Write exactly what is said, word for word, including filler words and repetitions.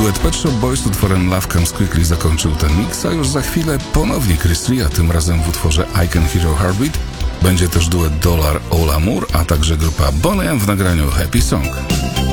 Duet Pet Shop Boys z utworem Love Comes Quickly zakończył ten mix, a już za chwilę ponownie Chris Rea, tym razem w utworze I Can Hear Your Heartbeat. Będzie też duet Dollar All Amour, a także grupa Boney M w nagraniu Happy Song.